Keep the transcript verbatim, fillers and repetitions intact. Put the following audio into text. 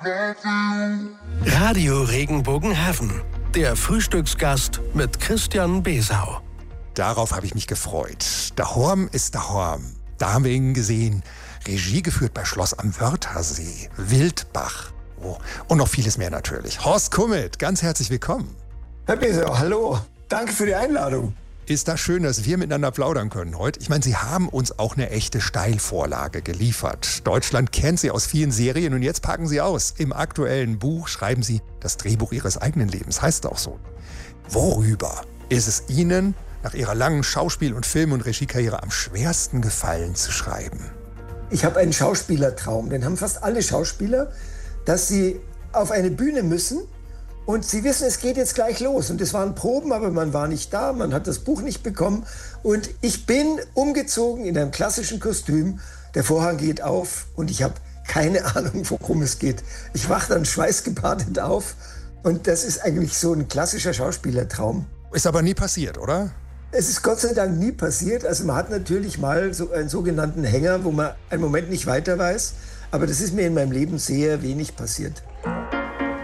Radio Regenbogenhafen, der Frühstücksgast mit Christian Besau. Darauf habe ich mich gefreut. Daheim ist daheim. Da haben wir ihn gesehen. Regie geführt bei Schloss am Wörthersee, Wildbach. Oh, und noch vieles mehr natürlich. Horst Kummet, ganz herzlich willkommen. Herr Besau, hallo. Danke für die Einladung. Ist das schön, dass wir miteinander plaudern können heute. Ich meine, Sie haben uns auch eine echte Steilvorlage geliefert. Deutschland kennt Sie aus vielen Serien und jetzt packen Sie aus. Im aktuellen Buch schreiben Sie das Drehbuch Ihres eigenen Lebens. Heißt auch so. Worüber ist es Ihnen nach Ihrer langen Schauspiel- und Film- und Regiekarriere am schwersten gefallen zu schreiben? Ich habe einen Schauspielertraum, den haben fast alle Schauspieler, dass sie auf eine Bühne müssen und sie wissen, es geht jetzt gleich los. Und es waren Proben, aber man war nicht da, man hat das Buch nicht bekommen. Und ich bin umgezogen in einem klassischen Kostüm, der Vorhang geht auf und ich habe keine Ahnung, worum es geht. Ich wache dann schweißgebadet auf und das ist eigentlich so ein klassischer Schauspielertraum. Ist aber nie passiert, oder? Es ist Gott sei Dank nie passiert. Also man hat natürlich mal so einen sogenannten Hänger, wo man einen Moment nicht weiter weiß. Aber das ist mir in meinem Leben sehr wenig passiert.